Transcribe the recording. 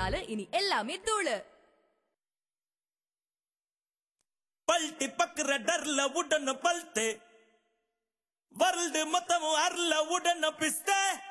94.4 இனி எல்லாமே தூளு. பல்ட்டி பக்குற டர்ல உடன பல்ட்டு வருல்டு மொத்தமும் அர்ல உடன பிஸ்த